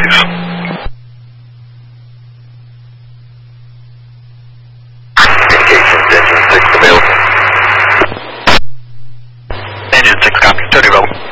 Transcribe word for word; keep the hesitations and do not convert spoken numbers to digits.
please. Communications, engine six available. Engine six, copy, thirty available.